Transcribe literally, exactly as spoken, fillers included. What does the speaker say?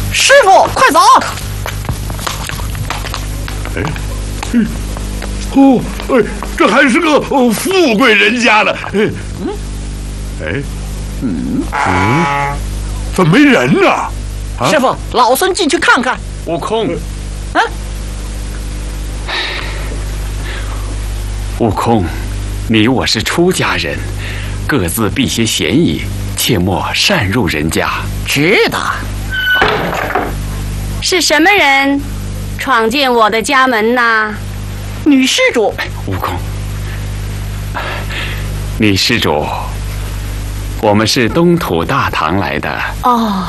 师傅，快走！ 哎，嗯，哦，哎，这还是个哦富贵人家呢。哎，嗯，哎，嗯嗯，怎么没人呢？啊、 师傅，老孙进去看看。 悟空， 啊， 悟空，你我是出家人，各自避些嫌疑，切莫擅入人家。 知道。 是什么人闯进我的家门呐？ 女施主。 悟空，女施主，我们是东土大唐来的。 哦。